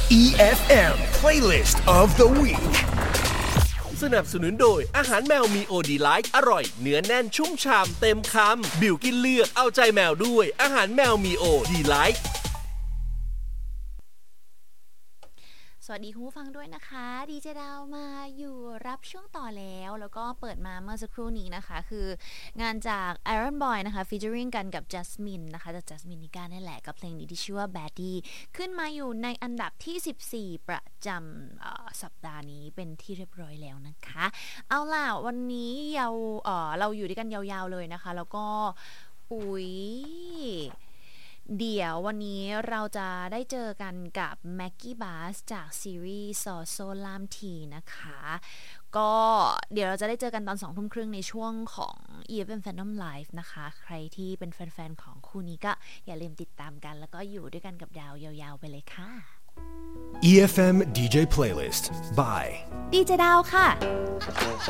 EFM Playlist of the Week สนับสนุนโดยอาหารแมวมีโอดีไลท์อร่อยเนื้อแน่นชุ่มฉ่ำเต็มคำบิวกินเลือกเอาใจแมวด้วยอาหารแมวมีโอดีไลท์สวัสดีคุณผู้ฟังด้วยนะคะดีเจดาวมาอยู่รับช่วงต่อแล้วก็เปิดมาเมื่อสักครู่นี้นะคะคืองานจาก Iron Boy นะคะ featuring กันกับ Jasmine นะคะจาก Jasmine นิก้านี่แหละกับเพลงนี้ที่ชื่อว่า Baddie ขึ้นมาอยู่ในอันดับที่14ประจำสัปดาห์นี้เป็นที่เรียบร้อยแล้วนะคะเอาล่ะวันนี้เราอยู่ด้วยกันยาวๆเลยนะคะแล้วก็เดี๋ยววันนี้เราจะได้เจอกันกับแม็กกี้บาสจากซีรีส์ซอโซลามทีนะคะก็เดี๋ยวเราจะได้เจอกันตอน 20:30 ในช่วงของ EFM Fandom Live นะคะใครที่เป็นแฟนๆของคู่นี้ก็อย่าลืมติดตามกันแล้วก็อยู่ด้วยกันกับดาวยาวๆไปเลยค่ะ EFM DJ Playlist by ดีเจดาวค่ะ